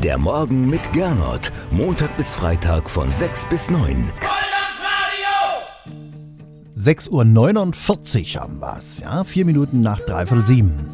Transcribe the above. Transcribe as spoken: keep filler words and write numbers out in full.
Der Morgen mit Gernot. Montag bis Freitag von sechs bis neun. sechs Uhr neunundvierzig haben wir's, ja, vier Minuten nach dreiviertel sieben.